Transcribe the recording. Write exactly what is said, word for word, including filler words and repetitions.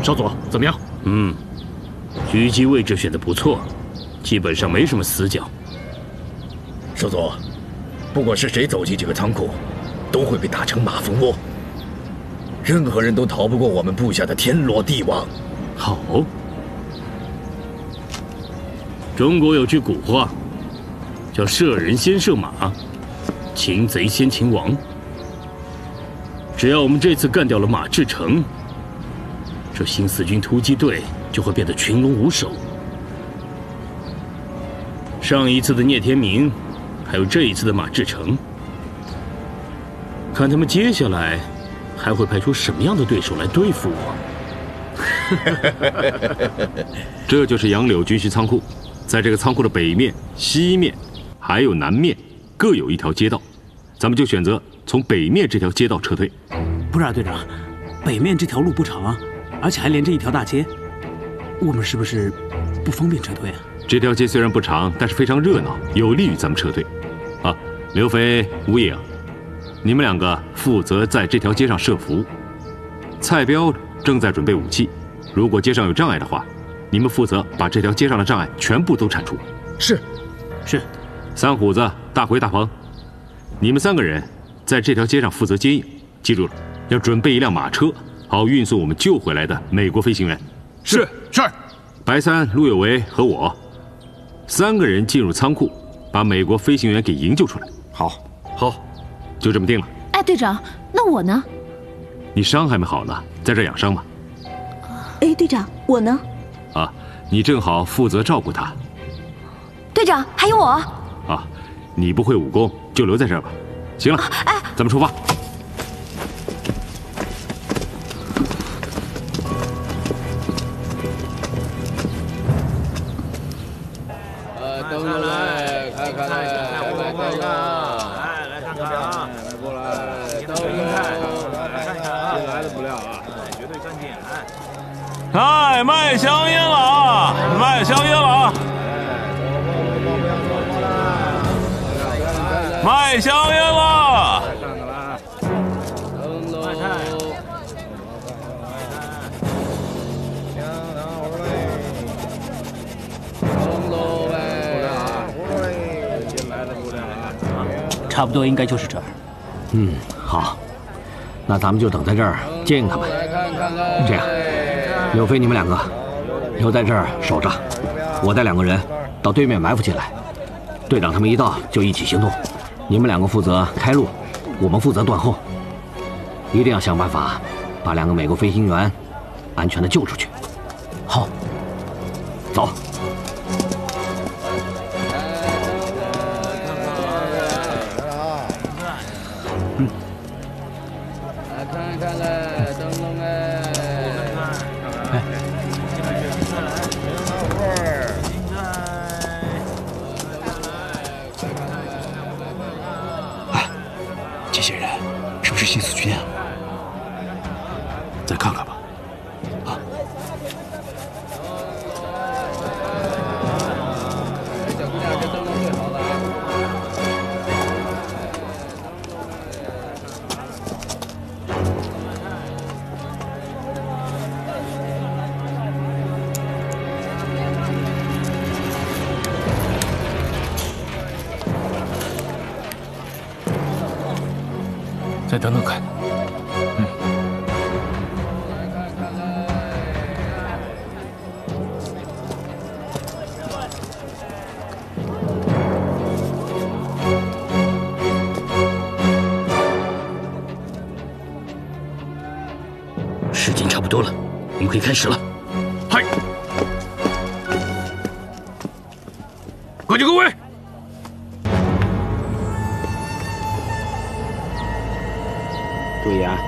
少佐怎么样？ 嗯，狙击位置选得不错，基本上没什么死角。 少佐，不管是谁走进这个仓库，都会被打成马蜂窝。任何人都逃不过我们部下的天罗地网。 好。中国有句古话，叫“射人先射马，擒贼先擒王”。只要我们这次干掉了马志成，这新四军突击队就会变得群龙无首。上一次的聂天明，还有这一次的马志成，看他们接下来还会派出什么样的对手来对付我。 这就是杨柳军需仓库，在这个仓库的北面、西面，还有南面，各有一条街道，咱们就选择从北面这条街道撤退。 不是啊，队长，北面这条路不长，而且还连着一条大街，我们是不是不方便撤退啊？ 这条街虽然不长，但是非常热闹，有利于咱们撤退。啊，刘飞、吴影，你们两个负责在这条街上设伏。蔡彪正在准备武器，如果街上有障碍的话，你们负责把这条街上的障碍全部都铲除。 是， 是。 三虎子、大奎、大鹏，你们三个人在这条街上负责接应，记住了，要准备一辆马车，好运送我们救回来的美国飞行员。 是是。 白三、陆有为和我，三个人进入仓库，把美国飞行员给营救出来。 好，好， 就这么定了。 哎，队长，那我呢？ 你伤还没好呢，在这养伤吧。 哎，队长，我呢？ 啊，你正好负责照顾他。 队长，还有我。 啊，你不会武功，就留在这儿吧。行了，哎，咱们出发。 呃，等等来，看看来，来来看看，来来看看啊，来过来，等等，来看看啊，进来的不料啊，绝对干净，哎。 哎，卖香烟了啊！卖香烟了啊！卖香烟了！ 卖菜。 差不多应该就是这儿。 嗯，好，那咱们就等在这儿接应他们。这样，刘飞，你们两个留在这儿守着，我带两个人到对面埋伏进来。队长他们一到就一起行动，你们两个负责开路，我们负责断后。一定要想办法把两个美国飞行员安全的救出去。好，走。 嗯。来看看嘞，灯笼哎。哎。 哎，这些人是不是新四军啊？ 再看看吧。啊。 小姑娘，这灯笼最好了啊。 再等等看。嗯。 时间差不多了，我们可以开始了。嗨，快去各位！ 注意啊，